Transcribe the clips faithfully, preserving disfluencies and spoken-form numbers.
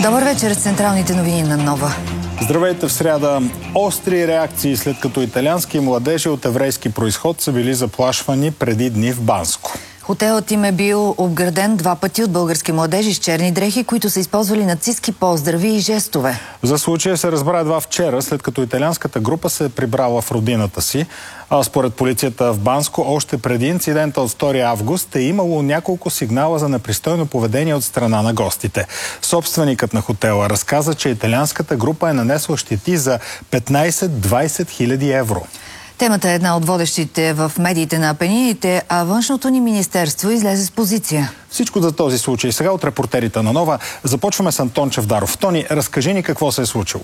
Добър вечер с централните новини на Нова. Здравейте в сряда. Остри реакции след като италиански младежи от еврейски произход са били заплашвани преди дни в Банско. Хотелът им е бил обграден два пъти от български младежи с черни дрехи, които са използвали нацистки поздрави и жестове. За случая се разбра едва вчера, след като италианската група се е прибрала в родината си. А според полицията в Банско, още преди инцидента от втори август е имало няколко сигнала за непристойно поведение от страна на гостите. Собственикът на хотела разказа, че италианската група е нанесла щети за петнайсет-двайсет хиляди евро. Темата е една от водещите в медиите на Апенините, а външното ни министерство излезе с позиция. Всичко за този случай сега от репортерите на Нова. Започваме с Антон Чавдаров. Тони, разкажи ни какво се е случило.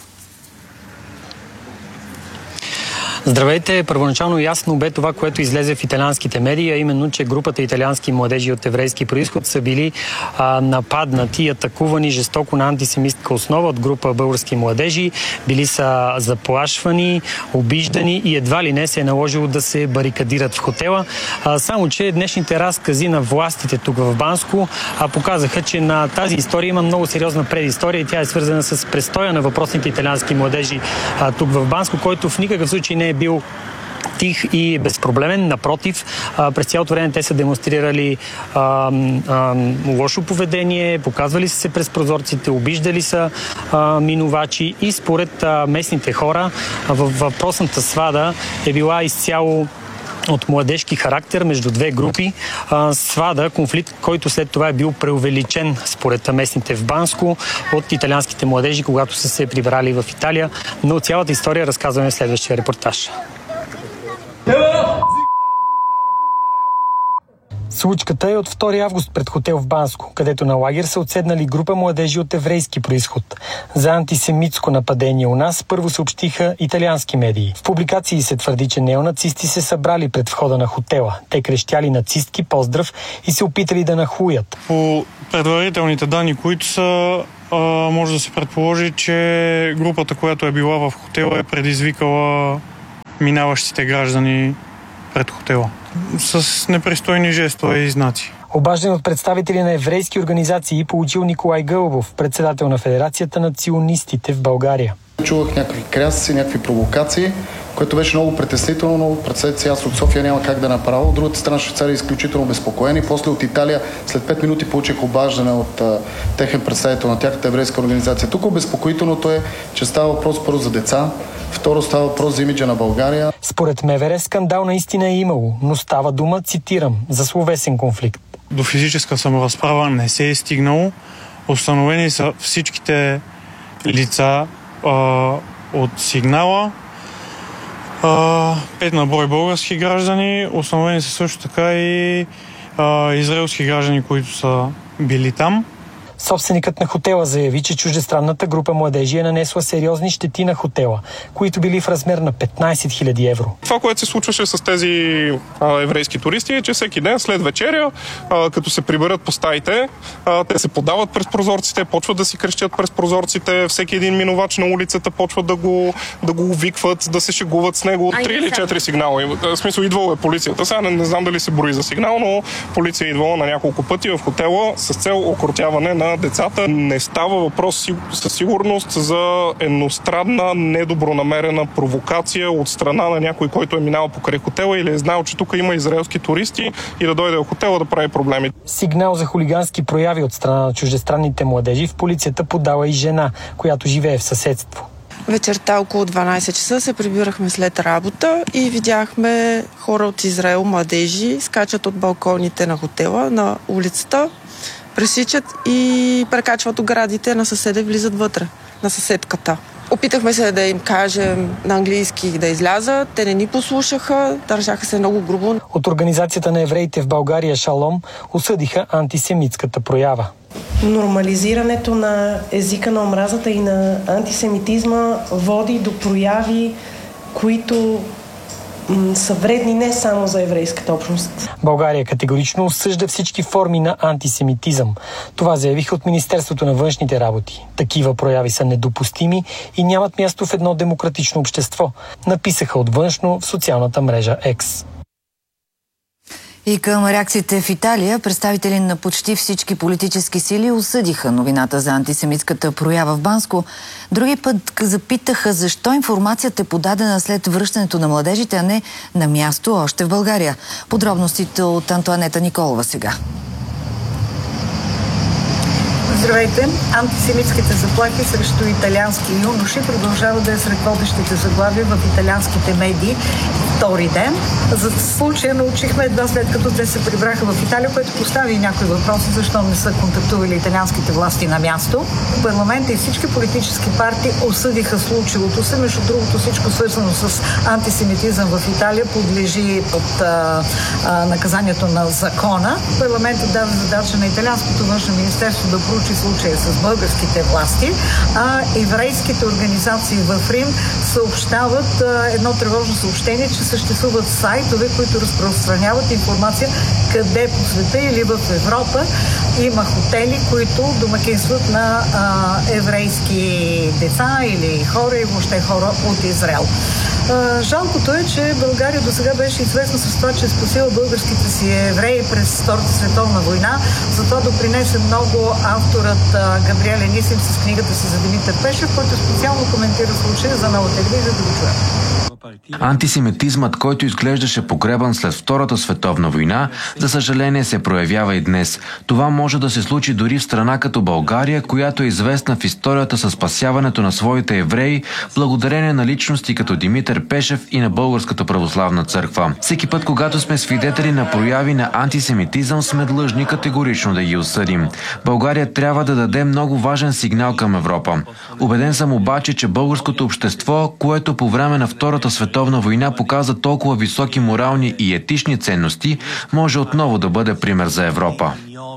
Здравейте! Първоначално ясно бе това, което излезе в италианските медии, а именно, че групата италиански младежи от еврейски произход са били а, нападнати и атакувани жестоко на антисемитска основа от група български младежи. Били са заплашвани, обиждани и едва ли не се е наложило да се барикадират в хотела. А, само, че днешните разкази на властите тук в Банско а, показаха, че на тази история има много сериозна предистория и тя е свързана с престоя на въпросните италиански младежи а, тук в Банско, който в никакъв случай не е бил тих и безпроблемен. Напротив, през цялото време те са демонстрирали а, а, лошо поведение, показвали са се през прозорците, обиждали са а, минувачи и според а, местните хора във въпросната свада е била изцяло от младежки характер между две групи. А, свада, конфликт, който след това е бил преувеличен според местните в Банско от италианските младежи, когато са се прибрали в Италия. Но цялата история разказваме в следващия репортаж. Случката е от втори август пред хотел в Банско, където на лагер са отседнали група младежи от еврейски произход. За антисемитско нападение у нас първо съобщиха италиански медии. В публикации се твърди, че неонацисти се събрали пред входа на хотела. Те крещяли нацистки поздрав и се опитали да нахуят. По предварителните данни, които са, а, може да се предположи, че групата, която е била в хотела, е предизвикала минаващите граждани пред хотела с непристойни жестове и знаци. Обажден от представители на еврейски организации получил Николай Гълъбов, председател на Федерацията на ционистите в България. Чувах някакви крясъци, някакви провокации, което беше много притеснително, но представете си, аз от София няма как да направя. От другата страна Швейцария е изключително безпокоени. После от Италия след пет минути получих обаждане от а, техен представител на тяхната еврейска организация. Тук обезпокоителното е, че става въпрос първо за деца, второ става въпрос за имиджа на България. Според МВР скандал наистина е имало, но става дума, цитирам, за словесен конфликт. До физическа саморазправа не се е стигнало. Установени са всичките лица а, от сигнала. А, пет на брой български граждани. Установени са също така и а, израелски граждани, които са били там. Собственикът на хотела заяви, че чуждестранната група младежи е нанесла сериозни щети на хотела, които били в размер на петнайсет хиляди евро. Това, което се случваше с тези а, еврейски туристи е, че всеки ден след вечеря, а, като се приберат по стаите, а, те се подават през прозорците, почват да си крещят през прозорците, всеки един минувач на улицата почват да го, да го увикват, да се шегуват с него. Три или четири сигнала. В смисъл, идвала е полицията. Сега не, не знам дали се брои за сигнал, но полиция е идвала на няколко пъти в хотела с цел окротяване на децата. Не става въпрос със сигурност за едностранна, недобронамерена провокация от страна на някой, който е минал покрай хотела или е знал, че тук има израелски туристи и да дойде в хотела да прави проблеми. Сигнал за хулигански прояви от страна на чуждестранните младежи в полицията подала и жена, която живее в съседство. Вечерта около дванайсет часа се прибирахме след работа и видяхме хора от Израел, младежи, скачат от балконите на хотела на улицата, пресичат и прекачват оградите на съседа и влизат вътре, на съседката. Опитахме се да им кажем на английски да излязат, те не ни послушаха, държаха се много грубо. От Организацията на евреите в България Шалом осъдиха антисемитската проява. Нормализирането на езика на омразата и на антисемитизма води до прояви, които са вредни не само за еврейската общност. България категорично осъжда всички форми на антисемитизъм. Това заявиха от Министерството на външните работи. Такива прояви са недопустими и нямат място в едно демократично общество, написаха от външно в социалната мрежа X. И към реакциите в Италия, представители на почти всички политически сили осъдиха новината за антисемитската проява в Банско. Други път запитаха защо информацията е подадена след връщането на младежите, а не на място още в България. Подробностите от Антоанета Николова сега. Здравейте! Антисемитските заплахи срещу италиански юноши продължават да е сред водещите заглавия в италианските медии втори ден. За случая научихме едва след като те се прибраха в Италия, което постави някои въпроси, защо не са контактували италианските власти на място. Парламента и всички политически партии осъдиха случилото се. Между другото, всичко свързано с антисемитизъм в Италия подлежи под а, а, наказанието на закона. Парламентът дава задача на италианското външно министерство да проучи случая с българските власти, а еврейските организации в Рим съобщават а, едно тревожно съобщение, че съществуват сайтове, които разпространяват информация къде по света или в Европа има хотели, които домакинстват на а, еврейски деца или хора и въобще хора от Израел. А, жалкото е, че България до сега беше известна с това, че е спасила българските си евреи през Втората световна война. Затова допринесе много авторът а, Габриел Енисим с книгата си за Димитър Пешев, който специално коментира случая за Нова телевизия, да го чуем. Антисемитизмът, който изглеждаше погребан след Втората световна война, за съжаление се проявява и днес. Това може да се случи дори в страна като България, която е известна в историята със спасяването на своите евреи, благодарение на личности като Димитър Пешев и на Българската православна църква. Всеки път, когато сме свидетели на прояви на антисемитизъм, сме длъжни категорично да ги осъдим. България трябва да даде много важен сигнал към Европа. Убеден съм обаче, че българското общество, което по време на Втората световна война показа толкова високи морални и етични ценности, може отново да бъде пример за Европа.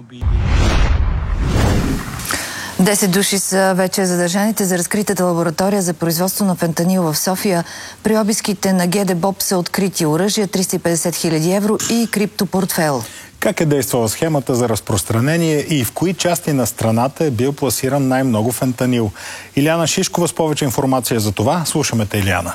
Десет души са вече задържаните за разкритата лаборатория за производство на фентанил в София. При обиските на ГДБОП са открити оръжия, триста и петдесет хиляди евро и криптопортфел. Как е действала схемата за разпространение и в кои части на страната е бил пласиран най-много фентанил? Илияна Шишкова с повече информация за това. Слушаме те, Илияна.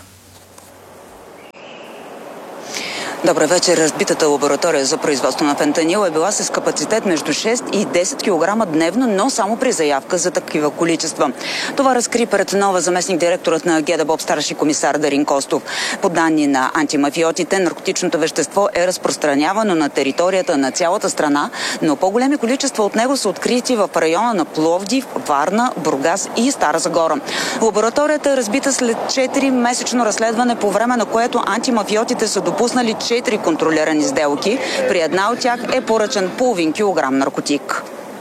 Добър вечер. Разбитата лаборатория за производство на фентанил е била с капацитет между шест и десет килограма дневно, но само при заявка за такива количества. Това разкри пред нова заместник директорът на ГДБОП старши комисар Дарин Костов. По данни на антимафиотите, наркотичното вещество е разпространявано на територията на цялата страна, но по-големи количества от него са открити в района на Пловдив, Варна, Бургас и Стара Загора. Лабораторията е разбита след четири месечно разследване, по време на което антимафиотите са допуснали четири контролирани сделки. При една от тях е поръчан половин килограм наркотик.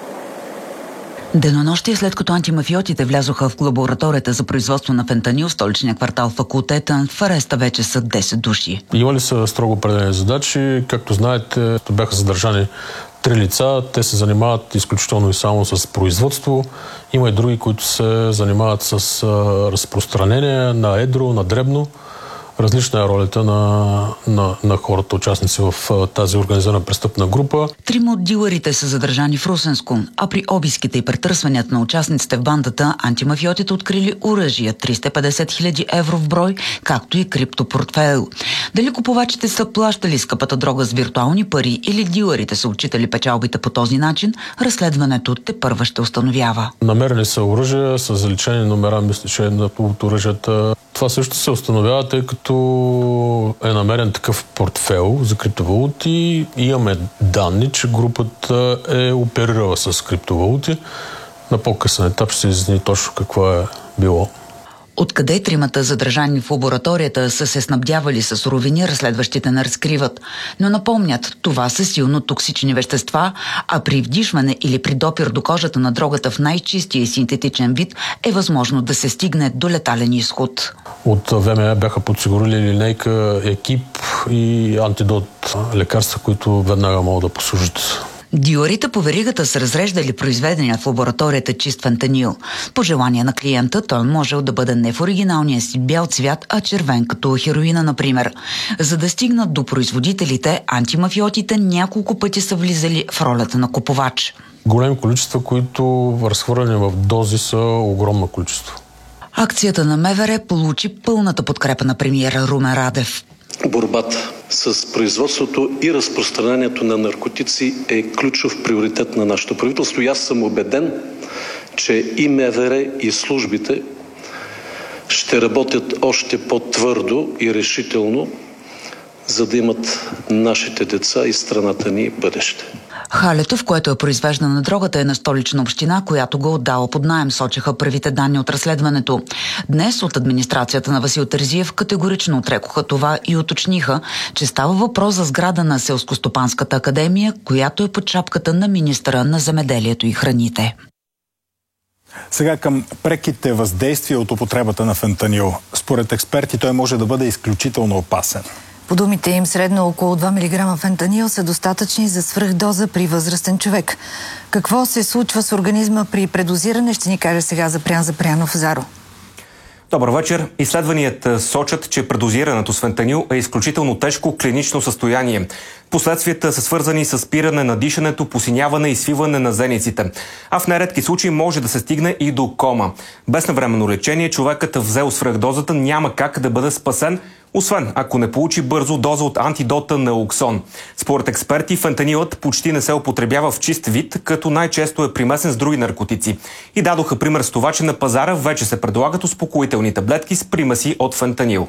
Денонощие след като антимафиотите влязоха в лабораторията за производство на фентанил в столичния квартал Факултета, в ареста вече са десет души. Имали са строго определени задачи. Както знаете, бяха задържани три лица. Те се занимават изключително и само с производство. Има и други, които се занимават с разпространение на едро, на дребно. Различна е ролята на, на, на хората, участници в тази организирана престъпна група. Трима от дилърите са задържани в Русенско, а при обиските и претърсванията на участниците в бандата, антимафиотите открили оръжия триста и петдесет хиляди евро в брой, както и криптопортфейл. Дали купувачите са плащали скъпата дрога с виртуални пари или дилърите са отчитали печалбите по този начин, разследването тепърва ще установява. Намерени са оръжия с заличени номера, мисля, че от оръжията. Това също се установява, тъй като е намерен такъв портфел за криптовалути. Имаме данни, че групата е оперирала с криптовалути. На по-късен етап ще се изясни точно какво е било. Откъде тримата задържани в лабораторията са се снабдявали с суровини, разследващите не разкриват. Но напомнят, това са силно токсични вещества, а при вдишване или при допир до кожата на дрогата в най-чистия и синтетичен вид е възможно да се стигне до летален изход. От ВМРО бяха подсигурили линейка, екип и антидот, лекарства, които веднага могат да послужат. Дилърите по веригата са разреждали произведения в лабораторията чист фентанил. По желание на клиента той можел да бъде не в оригиналния си бял цвят, а червен, като хероина, например. За да стигнат до производителите, антимафиотите няколко пъти са влизали в ролята на купувач. Големи количества, които разхвърляни в дози, са огромно количество. Акцията на МВР получи пълната подкрепа на премиера Румен Радев. борбата с производството и разпространението на наркотици е ключов приоритет на нашето правителство. И аз съм убеден, че и МВР, и службите ще работят още по-твърдо и решително, за да имат нашите деца и страната ни бъдеще. Халето, в което е произвеждана дрогата, е на Столична община, която го отдала под наем, сочеха първите данни от разследването. Днес от администрацията на Васил Терзиев категорично отрекоха това и уточниха, че става въпрос за сграда на Селскостопанската академия, която е под шапката на министъра на земеделието и храните. Сега към преките въздействия от употребата на фентанил. Според експерти той може да бъде изключително опасен. По думите им, средно около два милиграма фентанил са достатъчни за свръхдоза при възрастен човек. Какво се случва с организма при предозиране, ще ни каже сега Запрян Запрянов. Заро. Добър вечер. Изследванията сочат, че предозирането с фентанил е изключително тежко клинично състояние. Последствията са свързани с спиране на дишането, посиняване и свиване на зениците. А в нередки случаи може да се стигне и до кома. Без навременно лечение човекът, взел свръхдозата, няма как да бъде спасен, освен ако не получи бързо доза от антидота налоксон. Според експерти, фентанилът почти не се употребява в чист вид, като най-често е примесен с други наркотици. И дадоха пример с това, че на пазара вече се предлагат успокоителни таблетки с примеси от фентанил.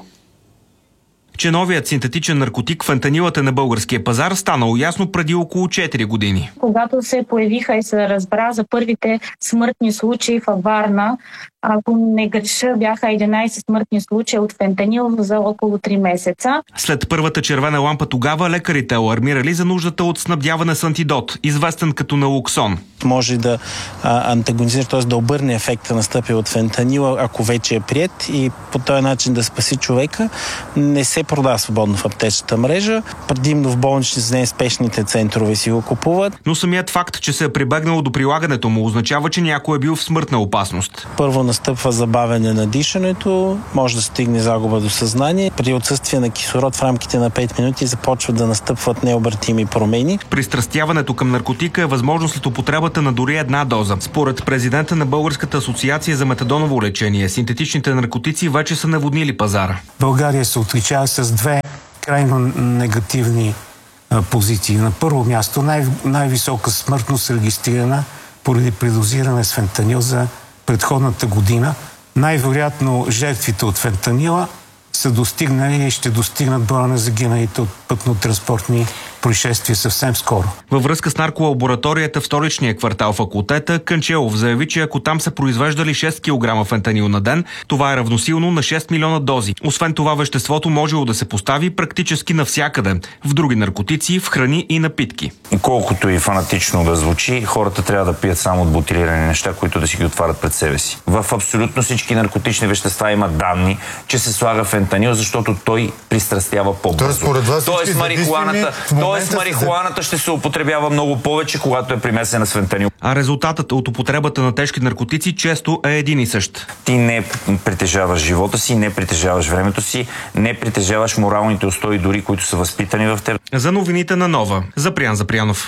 Че новият синтетичен наркотик фентанилът е на българския пазар, станало ясно преди около четири години. Когато се появиха и се разбра за първите смъртни случаи във Варна, ако не греша, бяха единайсет смъртни случаи от фентанил за около три месеца. След първата червена лампа тогава лекарите алармирали за нуждата от снабдяване с антидот, известен като налоксон. Може да а, антагонизира, т.е. да обърне ефекта настъпил от фентанила, ако вече е приет, и по този начин да спаси човека. Не се продава свободно в аптечната мрежа. Предимно в болнични за спешните центрове си го купуват. Но самият факт, че се е прибегнало до прилагането му, означава, че някой е бил в смъртна опасност. Първо настъпва забавяне на дишането, може да стигне загуба до съзнание. При отсъствие на кислород в рамките на пет минути започват да настъпват необратими промени. Пристрастяването към наркотика е възможно след употребата на дори една доза. Според президента на Българската асоциация за метадоново лечение, синтетичните наркотици вече са наводнили пазара. България се отличава с две крайно негативни а, позиции. На първо място най- най-висока смъртност регистрирана поради предозиране с фентанил за предходната година. Най-вероятно жертвите от фентанила са достигнали и ще достигнат броя на загиналите от пътно-транспортни происшествия съвсем скоро. Във връзка с нарколабораторията в столичния квартал Факултета, Кънчелов заяви, че ако там са произвеждали шест килограма фентанил на ден, това е равносилно на шест милиона дози. Освен това, веществото можело да се постави практически навсякъде, в други наркотици, в храни и напитки. Колкото и фанатично да звучи, хората трябва да пият само от бутилирани неща, които да си ги отварят пред себе си. В абсолютно всички наркотични вещества има данни, че се слага фентанил, защото той пристрастява по-бързо. Тоест марихуаната, тоест марихуаната ще се употребява много повече, когато е примесена с фентанил. А резултатът от употребата на тежки наркотици често е един и същ. Ти не притежаваш живота си, не притежаваш времето си, не притежаваш моралните устои, дори които са възпитани в теб. За новините на Нова, Запрян Запрянов.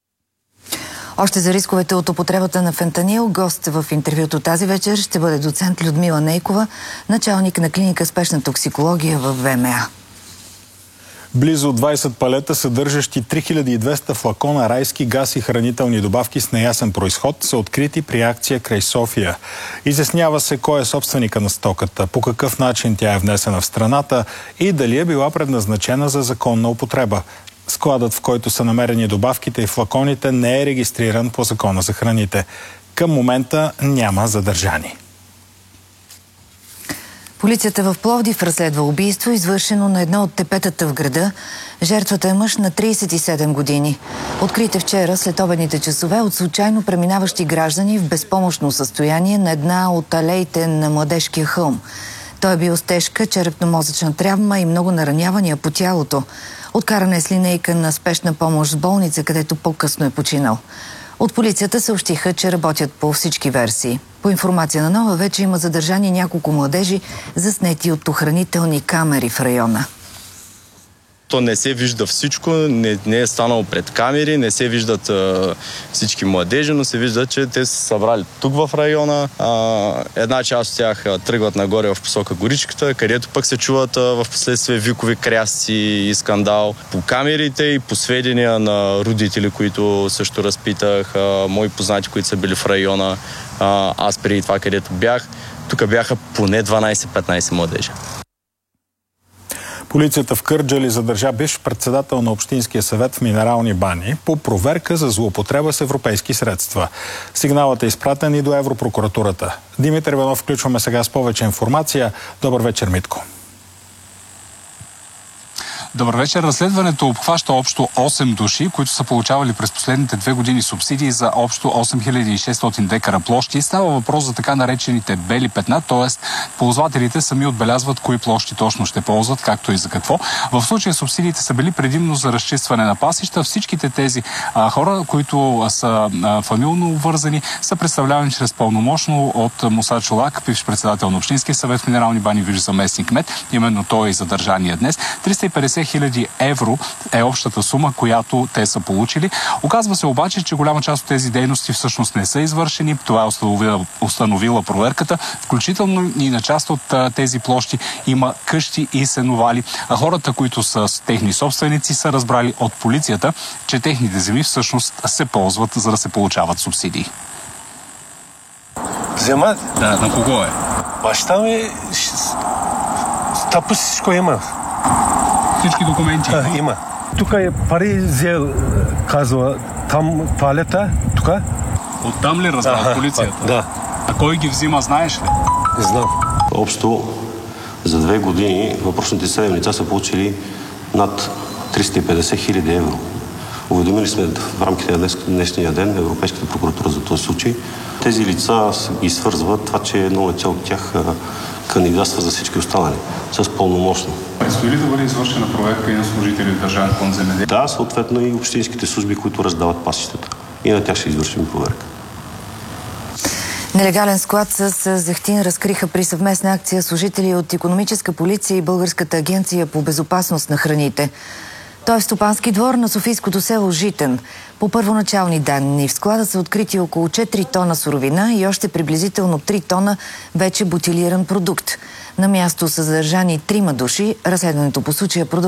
Още за рисковете от употребата на фентанил, гост в интервюто тази вечер ще бъде доцент Людмила Нейкова, началник на клиника спешна токсикология в ВМА. Близо двайсет палета, съдържащи три хиляди и двеста флакона райски газ и хранителни добавки с неясен произход, са открити при акция край София. Изяснява се кой е собственика на стоката, по какъв начин тя е внесена в страната и дали е била предназначена за законна употреба. Складът, в който са намерени добавките и флаконите, не е регистриран по Закона за храните. Към момента няма задържани. Полицията в Пловдив разследва убийство, извършено на едно от тепетата в града. Жертвата е мъж на трийсет и седем години. Открите вчера след обедните часове от случайно преминаващи граждани в безпомощно състояние на една от алеите на Младежкия хълм. Той е бил с тежка черепно-мозъчна травма и много наранявания по тялото. Откаран е с линейка на спешна помощ в болница, където по-късно е починал. От полицията съобщиха, че работят по всички версии. По информация на Нова, вече има задържани няколко младежи, заснети от охранителни камери в района. то не се вижда всичко, не, не е станало пред камери, не се виждат а, всички младежи, но се вижда, че те са събрали тук в района. А, една част от тях а, тръгват нагоре в посока Горичката, където пък се чуват а, в последствие викови крясци и скандал. По камерите и по сведения на родители, които също разпитах, а, мои познати, които са били в района, а, аз преди това, където бях, тук бяха поне дванайсет-петнайсет младежи. Полицията в Кърджали задържа бивш председател на Общинския съвет в Минерални бани по проверка за злоупотреба с европейски средства. Сигналът е изпратен и до Европрокуратурата. Димитър Иванов, включваме сега с повече информация. Добър вечер, Митко. Добър вечер. Разследването обхваща общо осем души, които са получавали през последните две години субсидии за общо осем хиляди и шестстотин декара площи. Става въпрос за така наречените бели петна, т.е. ползвателите сами отбелязват кои площи точно ще ползват, както и за какво. В случая субсидиите са били предимно за разчистване на пасища. Всичките тези а, хора, които са а, фамилно вързани, са представлявани чрез пълномощно от Муса Чолак, бивш председател на Общинския съвет в Минерални бани, виж заместник кмет. Именно той е задържания днес. триста и петдесет хиляди евро е общата сума, която те са получили. Оказва се обаче, че голяма част от тези дейности всъщност не са извършени. Това е установила, установила проверката. Включително и на част от а, тези площи има къщи и сеновали. А хората, които са с техни собственици, са разбрали от полицията, че техните земи всъщност се ползват, за да се получават субсидии. Зема? Да, на кого е? Баща ми стъпа всичко има. Всички документи да, има. има. Тук е пари взел, казва, там палета, тук. Оттам ли разбра полицията? Да. А кой ги взима, знаеш ли? Не знам. Общо за две години въпросните седем лица са получили над триста и петдесет хиляди евро. Уведомили сме в рамките на днес, днешния ден Европейската прокуратура за този случай. Тези лица ги свързват това, че едно лице от тях кандидатства за всички останали с пълномощно. Предстои ли да бъде извършена проверка и на служители от Държавен фонд земеделие? Да, съответно и общинските служби, които раздават пасищата. И на тях ще извършим проверка. Нелегален склад с зехтин разкриха при съвместна акция служители от Икономическа полиция и Българската агенция по безопасност на храните. Той е в стопански двор на софийското село Житен. По първоначални данни в склада са открити около четири тона суровина и още приблизително три тона вече бутилиран продукт. На място са задържани трима души. Разследването по случая продължава.